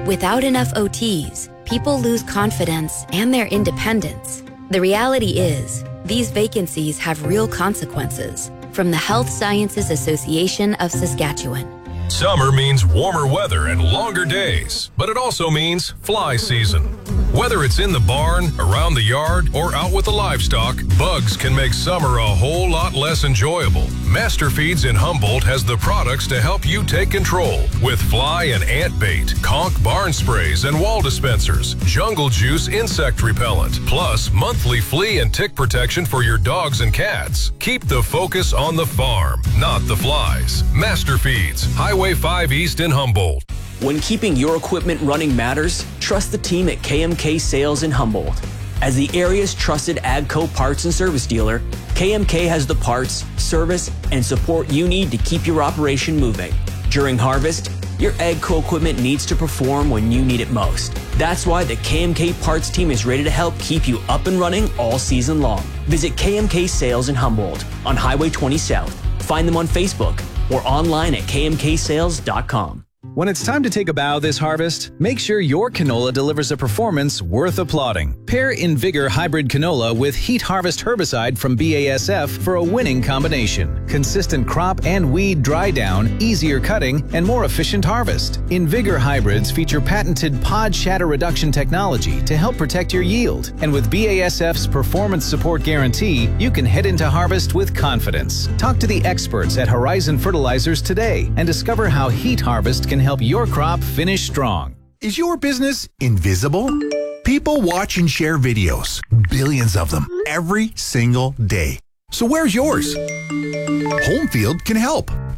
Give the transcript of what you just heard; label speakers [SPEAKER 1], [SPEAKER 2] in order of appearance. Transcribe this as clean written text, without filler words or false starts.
[SPEAKER 1] Without enough OTs, people lose confidence and their independence. The reality is, these vacancies have real consequences. From the Health Sciences Association of Saskatchewan.
[SPEAKER 2] Summer means warmer weather and longer days, but it also means fly season. Whether it's in the barn, around the yard, or out with the livestock, bugs can make summer a whole lot less enjoyable. Master Feeds in Humboldt has the products to help you take control with fly and ant bait, conch barn sprays and wall dispensers, Jungle Juice insect repellent, plus monthly flea and tick protection for your dogs and cats. Keep the focus on the farm, not the flies. Master Feeds, Highway 5 East in Humboldt.
[SPEAKER 3] When keeping your equipment running matters, trust the team at KMK Sales in Humboldt. As the area's trusted AGCO parts and service dealer, KMK has the parts, service, and support you need to keep your operation moving. During harvest, your AGCO equipment needs to perform when you need it most. That's why the KMK parts team is ready to help keep you up and running all season long. Visit KMK Sales in Humboldt on Highway 20 South. Find them on Facebook or online at kmksales.com.
[SPEAKER 4] When it's time to take a bow this harvest, make sure your canola delivers a performance worth applauding. Pair InVigor Hybrid Canola with Heat Harvest Herbicide from BASF for a winning combination. Consistent crop and weed dry down, easier cutting, and more efficient harvest. InVigor hybrids feature patented pod shatter reduction technology to help protect your yield. And with BASF's Performance Support Guarantee, you can head into harvest with confidence. Talk to the experts at Horizon Fertilizers today and discover how Heat Harvest can help your crop finish strong.
[SPEAKER 5] Is your business invisible? People watch and share videos, billions of them, every single day. So where's yours? Homefield can help.